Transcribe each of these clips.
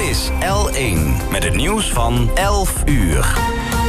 is L1 met het nieuws van 11 uur.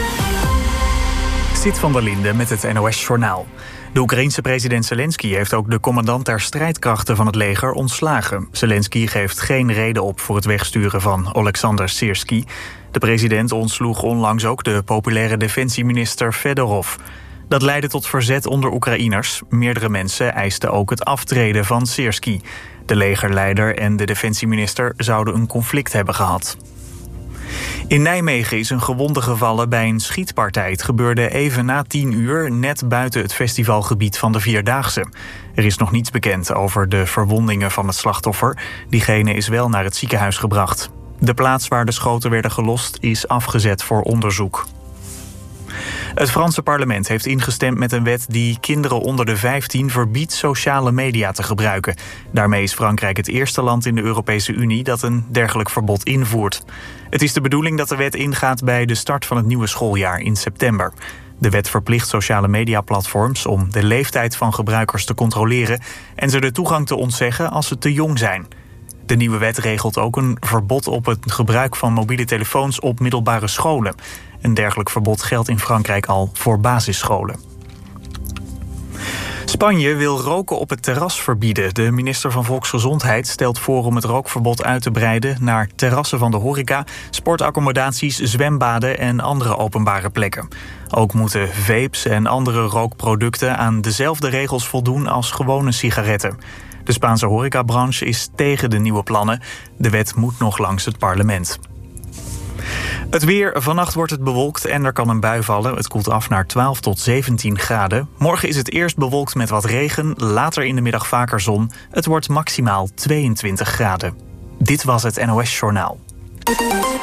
Siet van der Linde met het NOS-journaal. De Oekraïense president Zelensky heeft ook de commandant der strijdkrachten van het leger ontslagen. Zelensky geeft geen reden op voor het wegsturen van Oleksandr Syrskyi. De president ontsloeg onlangs ook de populaire defensieminister Fedorov. Dat leidde tot verzet onder Oekraïners. Meerdere mensen eisten ook het aftreden van Syrskyi. De legerleider en de defensieminister zouden een conflict hebben gehad. In Nijmegen is een gewonde gevallen bij een schietpartij. Het gebeurde even na 10 uur, net buiten het festivalgebied van de Vierdaagse. Er is nog niets bekend over de verwondingen van het slachtoffer. Diegene is wel naar het ziekenhuis gebracht. De plaats waar de schoten werden gelost is afgezet voor onderzoek. Het Franse parlement heeft ingestemd met een wet die kinderen onder de 15 verbiedt sociale media te gebruiken. Daarmee is Frankrijk het eerste land in de Europese Unie dat een dergelijk verbod invoert. Het is de bedoeling dat de wet ingaat bij de start van het nieuwe schooljaar in september. De wet verplicht sociale mediaplatforms om de leeftijd van gebruikers te controleren en ze de toegang te ontzeggen als ze te jong zijn. De nieuwe wet regelt ook een verbod op het gebruik van mobiele telefoons op middelbare scholen. Een dergelijk verbod geldt in Frankrijk al voor basisscholen. Spanje wil roken op het terras verbieden. De minister van Volksgezondheid stelt voor om het rookverbod uit te breiden naar terrassen van de horeca, sportaccommodaties, zwembaden en andere openbare plekken. Ook moeten vapes en andere rookproducten aan dezelfde regels voldoen als gewone sigaretten. De Spaanse horecabranche is tegen de nieuwe plannen. De wet moet nog langs het parlement. Het weer. Vannacht wordt het bewolkt en er kan een bui vallen. Het koelt af naar 12 tot 17 graden. Morgen is het eerst bewolkt met wat regen. Later in de middag vaker zon. Het wordt maximaal 22 graden. Dit was het NOS Journaal.